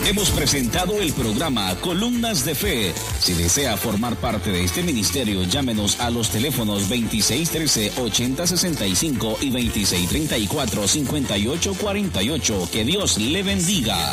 Hemos presentado el programa Columnas de Fe. Si desea formar parte de este ministerio, llámenos a los teléfonos 2613-8065 y 2634-5848. Que Dios le bendiga.